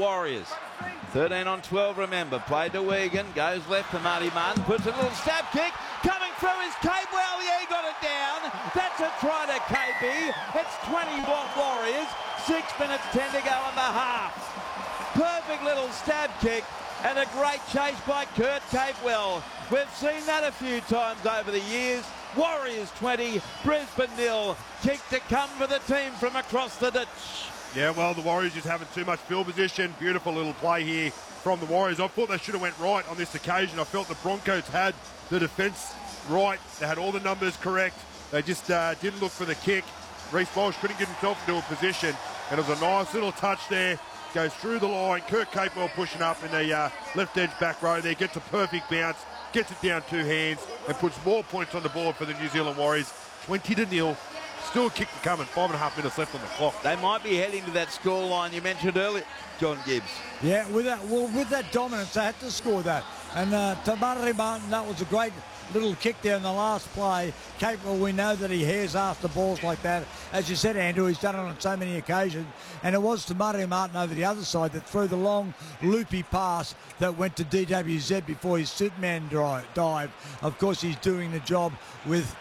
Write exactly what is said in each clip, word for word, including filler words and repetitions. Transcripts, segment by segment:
Warriors. thirteen on twelve, remember. Played to Wigan, goes left to Marty Martin, puts a little stab kick. Coming through is Capewell. Yeah, he got it down. That's a try to K B. It's twenty Watt Warriors. Six minutes, ten to go in the half. Perfect little stab kick and a great chase by Kurt Capewell. We've seen that a few times over the years. Warriors twenty, Brisbane nil. Kick to come for the team from across the ditch. Yeah, well, the Warriors just having too much field position. Beautiful little play here from the Warriors. I thought they should have went right on this occasion. I felt the Broncos had the defence right. They had all the numbers correct. They just uh, didn't look for the kick. Reece Walsh couldn't get himself into a position. And it was a nice little touch there. Goes through the line. Kurt Capewell pushing up in the uh, left edge back row there. Gets a perfect bounce. Gets it down two hands and puts more points on the board for the New Zealand Warriors. twenty to nil. Still a kick to come and five and a half minutes left on the clock. They might be heading to that score line you mentioned earlier, John Gibbs. Yeah, with that, well, with that dominance, they had to score that. And uh, to Marty Martin, that was a great little kick there in the last play. Capewell, we know that he hairs after balls like that. As you said, Andrew, he's done it on so many occasions. And it was to Marty Martin over the other side that threw the long, loopy pass that went to D W Z before his Superman dive. Of course, he's doing the job with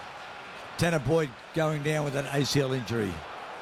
Tanner Boyd going down with an A C L injury.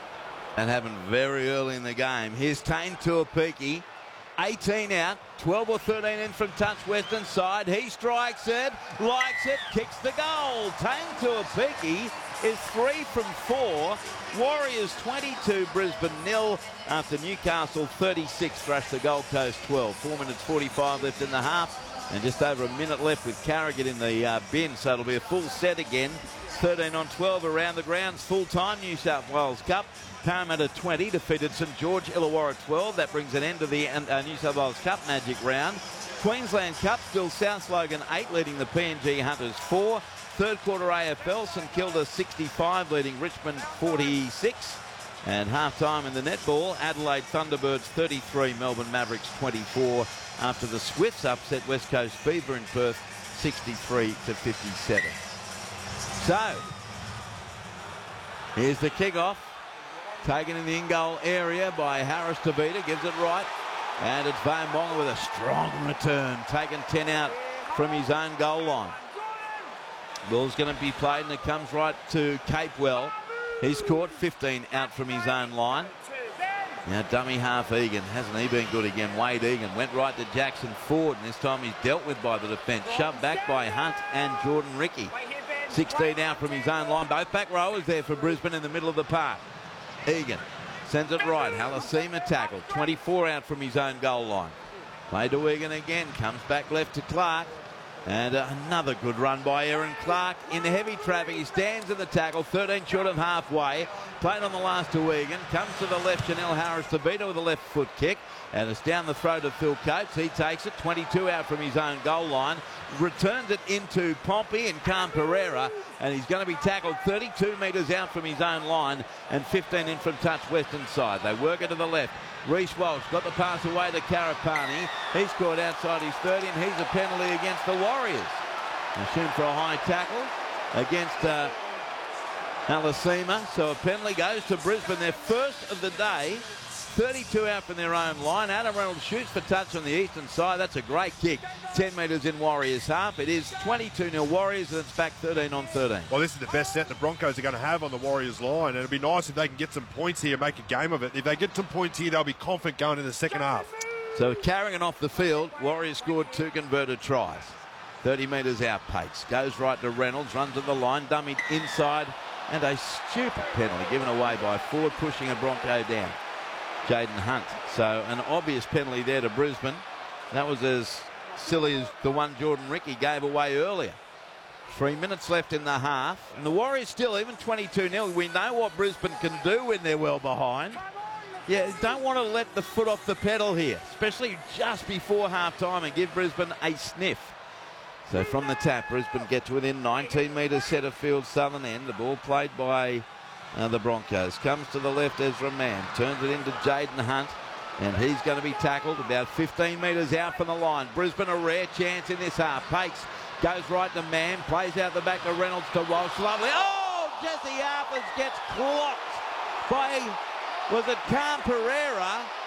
And happened very early in the game. Here's Tane Tuapiki, eighteen out, twelve or thirteen in from touch western side. He strikes it, likes it, kicks the goal. Tane Tuapiki is three from four. Warriors twenty-two, Brisbane nil after Newcastle thirty-six thrashed the Gold Coast twelve. Four minutes forty-five left in the half and just over a minute left with Carrigan in the uh, bin, so it'll be a full set again. thirteen on twelve around the grounds, full-time New South Wales Cup. Parramatta twenty defeated St George Illawarra twelve. That brings an end to the uh, New South Wales Cup Magic round. Queensland Cup still South Logan eight leading the P N G Hunters four. Third quarter A F L, St Kilda sixty-five leading Richmond forty-six. And half-time in the netball, Adelaide Thunderbirds thirty-three, Melbourne Mavericks twenty-four after the Swifts upset West Coast Fever in Perth sixty-three to fifty-seven. So, here's the kick-off. Taken in the in-goal area by Harris Tavita, gives it right. And it's Van Bonga with a strong return. Taken ten out from his own goal line. Ball's going to be played and it comes right to Capewell. He's caught fifteen out from his own line. Now dummy half Egan. Hasn't he been good again? Wade Egan went right to Jackson Ford and this time he's dealt with by the defence. Shoved back by Hunt and Jordan Ricky. sixteen out from his own line. Both back rowers there for Brisbane in the middle of the park. Egan sends it right. Halasima tackle. twenty-four out from his own goal line. Play to Egan again. Comes back left to Clark. And uh, another good run by Aaron Clark in heavy traffic. He stands in the tackle, thirteen short of halfway. Played on the last to Egan. Comes to the left, Chanel Harris Tavita with a left foot kick. And it's down the throat of Phil Coates. He takes it, twenty-two out from his own goal line. Returns it into Pompey and Cam Pereira. And he's going to be tackled thirty-two metres out from his own line and fifteen in from touch western side. They work it to the left. Reece Walsh got the pass away to Karapani. He's caught outside his thirty and he's a penalty against the Warriors. Assumed for a high tackle against uh, Halasima. So a penalty goes to Brisbane, their first of the day. thirty-two out from their own line. Adam Reynolds shoots for touch on the eastern side. That's a great kick. ten metres in Warriors half. It is twenty-two nil Warriors and it's back thirteen on thirteen. Well, this is the best set the Broncos are going to have on the Warriors line. And it'd be nice if they can get some points here, make a game of it. If they get some points here, they'll be confident going in the second half. So carrying it off the field, Warriors scored two converted tries. thirty metres out pace. Goes right to Reynolds, runs at the line, dummied inside. And a stupid penalty given away by Ford, pushing a Bronco down. Jaden Hunt. So an obvious penalty there to Brisbane. That was as silly as the one Jordan Ricky gave away earlier. Three minutes left in the half. And the Warriors still, even twenty-two nil. We know what Brisbane can do when they're well behind. Yeah, don't want to let the foot off the pedal here, especially just before half-time and give Brisbane a sniff. So from the tap, Brisbane get to within nineteen metres centre field southern end. The ball played by Uh, the Broncos. Comes to the left, Ezra Mann. Turns it into Jaden Hunt. And he's going to be tackled about fifteen metres out from the line. Brisbane a rare chance in this half. Pace goes right to Mann. Plays out the back to Reynolds to Walsh. Lovely. Oh! Jesse Harpers gets clocked by, was it Cam Pereira?